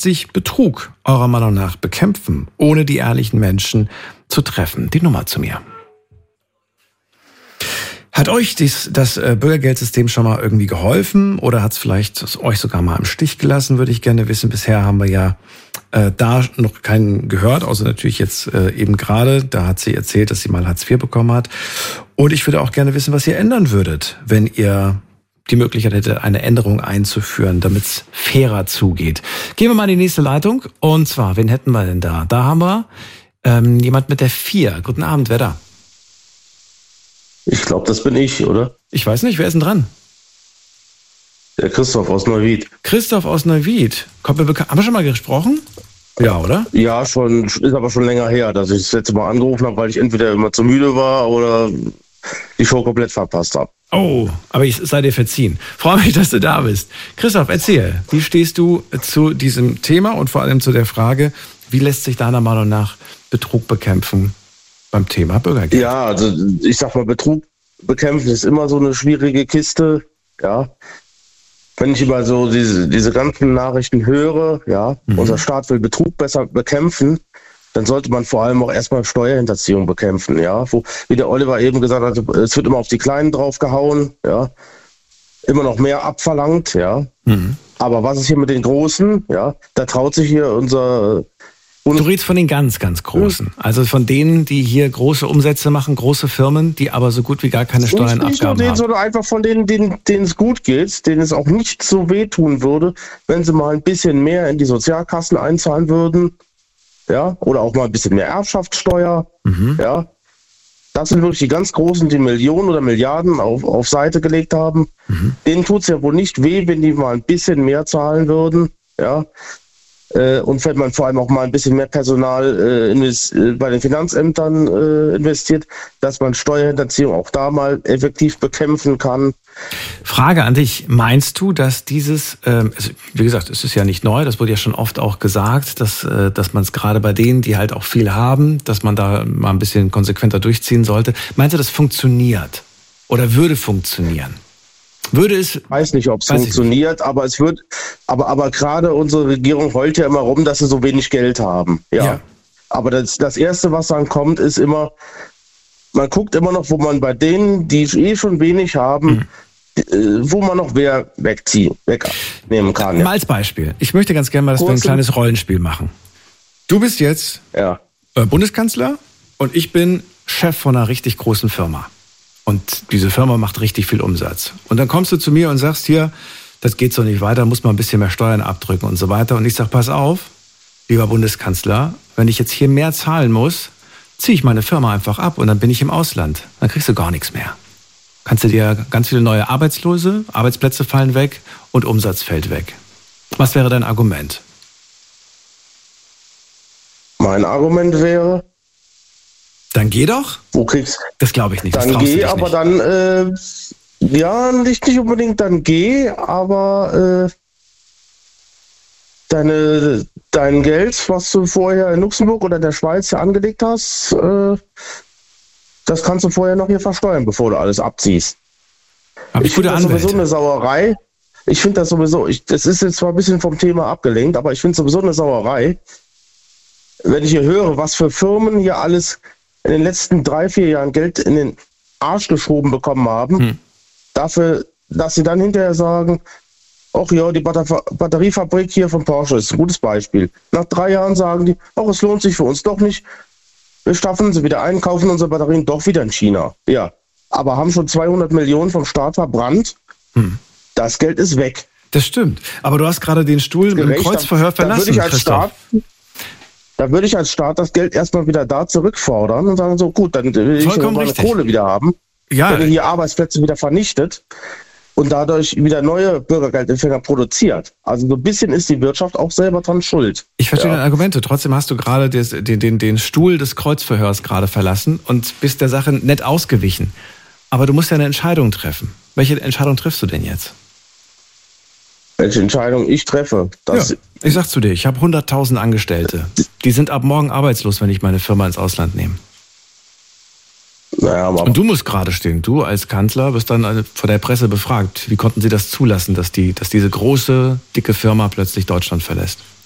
sich Betrug eurer Meinung nach bekämpfen, ohne die ehrlichen Menschen zu treffen? Die Nummer zu mir. Hat euch das Bürgergeldsystem schon mal irgendwie geholfen oder hat es vielleicht euch sogar mal im Stich gelassen, würde ich gerne wissen. Bisher haben wir ja da noch keinen gehört, außer natürlich jetzt eben gerade. Da hat sie erzählt, dass sie mal Hartz IV bekommen hat. Und ich würde auch gerne wissen, was ihr ändern würdet, wenn ihr die Möglichkeit hättet, eine Änderung einzuführen, damit es fairer zugeht. Gehen wir mal in die nächste Leitung. Und zwar, wen hätten wir denn da? Da haben wir jemand mit der 4. Guten Abend, wer da? Ich glaube, das bin ich, oder? Ich weiß nicht, wer ist denn dran? Der Christoph aus Neuwied. Christoph aus Neuwied. Kommt mir bekannt. Haben wir schon mal gesprochen? Ja, oder? Ja, schon, ist aber schon länger her, dass ich das letzte Mal angerufen habe, weil ich entweder immer zu müde war oder die Show komplett verpasst habe. Oh, aber ich sei dir verziehen. Freue mich, dass du da bist. Christoph, erzähl, wie stehst du zu diesem Thema und vor allem zu der Frage, wie lässt sich deiner Meinung nach Betrug bekämpfen beim Thema Bürgergeld? Ja, also ich sag mal, Betrug bekämpfen ist immer so eine schwierige Kiste, ja. Wenn ich über so diese ganzen Nachrichten höre, ja, unser Staat will Betrug besser bekämpfen, dann sollte man vor allem auch erstmal Steuerhinterziehung bekämpfen, ja. Wie der Oliver eben gesagt hat, es wird immer auf die Kleinen draufgehauen, ja. Immer noch mehr abverlangt, ja. Aber was ist hier mit den Großen, ja? Da traut sich hier unser... Du redest von den ganz, ganz Großen. Also von denen, die hier große Umsätze machen, große Firmen, die aber so gut wie gar keine Steuernabgaben haben. Nicht nur denen, sondern einfach von denen, denen es gut geht, denen es auch nicht so wehtun würde, wenn sie mal ein bisschen mehr in die Sozialkassen einzahlen würden, ja, oder auch mal ein bisschen mehr Erbschaftssteuer, ja. Das sind wirklich die ganz Großen, die Millionen oder Milliarden auf Seite gelegt haben. Denen tut es ja wohl nicht weh, wenn die mal ein bisschen mehr zahlen würden, ja. Und wenn man vor allem auch mal ein bisschen mehr Personal bei den Finanzämtern investiert, dass man Steuerhinterziehung auch da mal effektiv bekämpfen kann. Frage an dich, meinst du, dass dieses, wie gesagt, es ist ja nicht neu, das wurde ja schon oft auch gesagt, dass man es gerade bei denen, die halt auch viel haben, dass man da mal ein bisschen konsequenter durchziehen sollte. Meinst du, das funktioniert oder würde funktionieren? Würde es? Ich weiß nicht, ob es funktioniert, aber es wird, aber gerade unsere Regierung heult ja immer rum, dass sie so wenig Geld haben. Ja. Aber das Erste, was dann kommt, ist immer, man guckt immer noch, wo man bei denen, die schon wenig haben, wo man noch wer wegnehmen kann. Ja. Mal als Beispiel. Ich möchte ganz gerne mal, dass wir ein kleines Rollenspiel machen. Du bist jetzt Bundeskanzler und ich bin Chef von einer richtig großen Firma. Und diese Firma macht richtig viel Umsatz. Und dann kommst du zu mir und sagst, hier, das geht so nicht weiter, muss man ein bisschen mehr Steuern abdrücken und so weiter. Und ich sag, pass auf, lieber Bundeskanzler, wenn ich jetzt hier mehr zahlen muss, ziehe ich meine Firma einfach ab und dann bin ich im Ausland. Dann kriegst du gar nichts mehr. Kannst du dir ganz viele neue Arbeitslose, Arbeitsplätze fallen weg und Umsatz fällt weg. Was wäre dein Argument? Mein Argument wäre... Dann geh doch. Wo kriegst du? Das glaube ich nicht. Dann geh, aber nicht. Dann, ja, nicht unbedingt dann geh, aber dein Geld, was du vorher in Luxemburg oder in der Schweiz hier angelegt hast, das kannst du vorher noch hier versteuern, bevor du alles abziehst. Ich finde das sowieso eine Sauerei. Ich finde das sowieso, das ist jetzt zwar ein bisschen vom Thema abgelenkt, aber ich finde es sowieso eine Sauerei, wenn ich hier höre, was für Firmen hier alles in den letzten 3-4 Jahren Geld in den Arsch geschoben bekommen haben, dafür, dass sie dann hinterher sagen, ach ja, die Batteriefabrik hier von Porsche ist ein gutes Beispiel. Nach 3 Jahren sagen die, ach, es lohnt sich für uns doch nicht. Wir staffeln sie wieder ein, kaufen unsere Batterien doch wieder in China. Ja, aber haben schon 200 Millionen vom Staat verbrannt. Das Geld ist weg. Das stimmt. Aber du hast gerade den Stuhl im Kreuzverhör verlassen, Christoph. Da würde ich als Staat das Geld erstmal wieder da zurückfordern und sagen so, gut, dann will ich meine Kohle wieder haben. Ja. Wenn ihr hier Arbeitsplätze wieder vernichtet und dadurch wieder neue Bürgergeldempfänger produziert. Also so ein bisschen ist die Wirtschaft auch selber dran schuld. Ich verstehe deine Argumente. Trotzdem hast du gerade den Stuhl des Kreuzverhörs gerade verlassen und bist der Sache nett ausgewichen. Aber du musst ja eine Entscheidung treffen. Welche Entscheidung triffst du denn jetzt? Welche Entscheidung ich treffe? Ich sag zu dir, ich habe 100.000 Angestellte. Die sind ab morgen arbeitslos, wenn ich meine Firma ins Ausland nehme. Naja, und du musst gerade stehen. Du als Kanzler wirst dann vor der Presse befragt. Wie konnten sie das zulassen, dass diese große, dicke Firma plötzlich Deutschland verlässt?